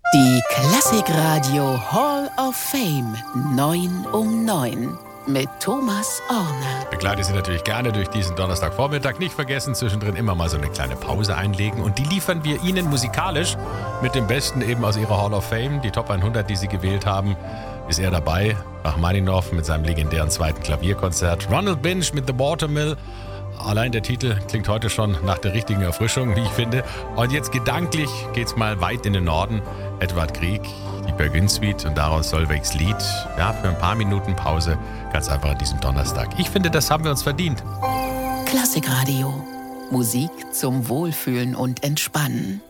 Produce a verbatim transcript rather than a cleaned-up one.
Die Klassikradio Hall of Fame neun um neun mit Thomas Orner. Begleite Sie natürlich gerne durch diesen Donnerstagvormittag. Nicht vergessen, zwischendrin immer mal so eine kleine Pause einlegen. Und die liefern wir Ihnen musikalisch mit dem Besten eben aus Ihrer Hall of Fame. Die Top hundert, die Sie gewählt haben, ist er dabei. Rachmaninoff mit seinem legendären zweiten Klavierkonzert. Ronald Binge mit The Watermill. Allein der Titel klingt heute schon nach der richtigen Erfrischung, wie ich finde. Und jetzt gedanklich geht's mal weit in den Norden. Edvard Grieg, die Bergin Suite und daraus Solveigs Lied. Ja, für ein paar Minuten Pause, ganz einfach an diesem Donnerstag. Ich finde, das haben wir uns verdient. Klassikradio. Musik zum Wohlfühlen und Entspannen.